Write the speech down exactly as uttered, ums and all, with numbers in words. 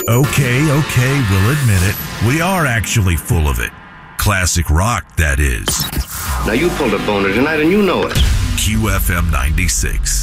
Okay, okay, we'll admit it. We are actually full of it. Classic rock, that is. Now you pulled a boner tonight and you know it. Q F M ninety-six.